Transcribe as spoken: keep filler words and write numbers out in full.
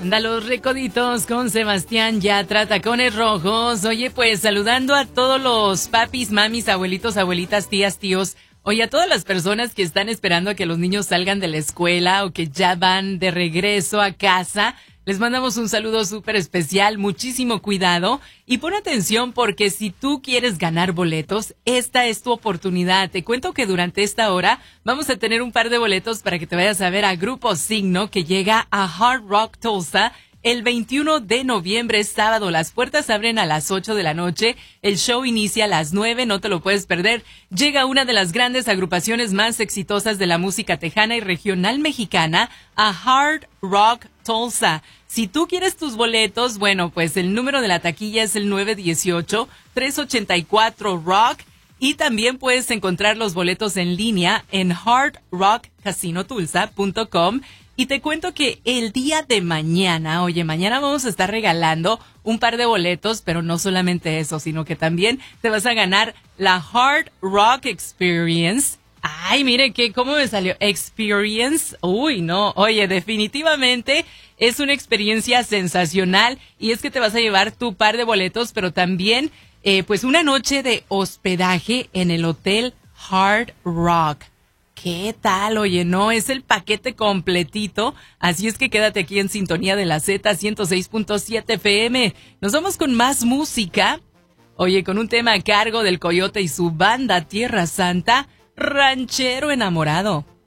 Banda Los Recoditos con Sebastián Yatra, Tacones Rojos. Oye, pues saludando a todos los papis, mamis, abuelitos, abuelitas, tías, tíos. Oye, a todas las personas que están esperando a que los niños salgan de la escuela o que ya van de regreso a casa. Les mandamos un saludo súper especial, muchísimo cuidado y pon atención porque si tú quieres ganar boletos, esta es tu oportunidad. Te cuento que durante esta hora vamos a tener un par de boletos para que te vayas a ver a Grupo Signo que llega a Hard Rock Tulsa el veintiuno de noviembre, sábado. Las puertas abren a las ocho de la noche, el show inicia a las nueve, no te lo puedes perder. Llega una de las grandes agrupaciones más exitosas de la música tejana y regional mexicana a Hard Rock Tulsa. Si tú quieres tus boletos, bueno, pues el número de la taquilla es el nueve uno ocho, tres ocho cuatro, rock y también puedes encontrar los boletos en línea en hard rock casino tulsa punto com. Y te cuento que el día de mañana, oye, mañana vamos a estar regalando un par de boletos, pero no solamente eso, sino que también te vas a ganar la Hard Rock Experience. Ay, mire que cómo me salió Experience. Uy, no, oye, definitivamente es una experiencia sensacional y es que te vas a llevar tu par de boletos, pero también eh, pues una noche de hospedaje en el Hotel Hard Rock. ¿Qué tal? Oye, no, es el paquete completito, así es que quédate aquí en sintonía de la Z ciento seis punto siete F M. Nos vamos con más música, oye, con un tema a cargo del Coyote y su banda Tierra Santa, Ranchero Enamorado.